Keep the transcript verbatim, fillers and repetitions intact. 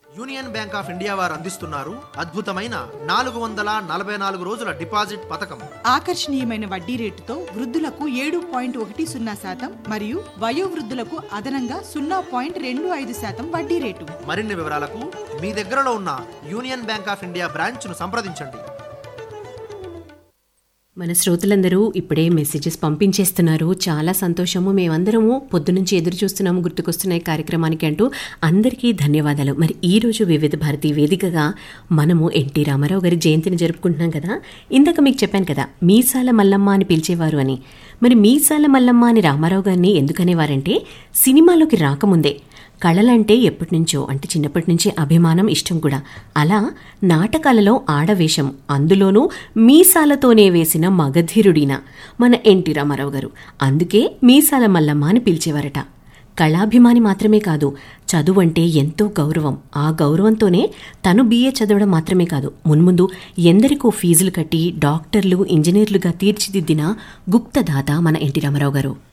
Union bank of India వారు అందిస్తున్నారు అద్భుతమైన నాలుగు వందల నలభై నాలుగు రోజుల డిపాజిట్ పథకం. ఆకర్షణీయమైన వడ్డీ రేటుతో వృద్ధులకు ఏడు పాయింట్ ఒకటి సున్నా శాతం మరియు వయోవృద్ధులకు అదనంగా సున్నా పాయింట్ రెండు ఐదు శాతం వడ్డీ రేటు. మరిన్ని వివరాలకు మీ దగ్గరలో ఉన్న union bank of India branch ను సంప్రదించండి. మన శ్రోతలందరూ ఇప్పుడే మెసేజెస్ పంపించేస్తున్నారు. చాలా సంతోషము. మేమందరము పొద్దునుంచి ఎదురు చూస్తున్నాము గుర్తుకొస్తున్నాయి కార్యక్రమానికి అంటూ అందరికీ ధన్యవాదాలు. మరి ఈరోజు వివిధ భారతి వేదికగా మనము ఎన్టీ రామారావు గారి జయంతిని జరుపుకుంటున్నాం కదా. ఇందాక మీకు చెప్పాను కదా మీసాల మల్లమ్మ అని పిలిచేవారు అని. మరి మీసాల మల్లమ్మ అని రామారావు గారిని ఎందుకనేవారంటే సినిమాలోకి రాకముందే కళలంటే ఎప్పటి నుంచో అంటే చిన్నప్పటి నుంచి అభిమానం, ఇష్టం కూడా. అలా నాటకాలలో ఆడవేషం, అందులోనూ మీసాలతోనే వేసిన మగధీరుడిన మన ఎన్టీ రామారావు గారు. అందుకే మీసాల మల్లమ్మ అని పిలిచేవారట. కళాభిమాని మాత్రమే కాదు, చదువు అంటే ఎంతో గౌరవం. ఆ గౌరవంతోనే తను బీఏ చదవడం మాత్రమే కాదు, మున్ముందు ఎందరికో ఫీజులు కట్టి డాక్టర్లు, ఇంజనీర్లుగా తీర్చిదిద్దిన గుప్తదాత మన ఎన్టీ రామారావు గారు.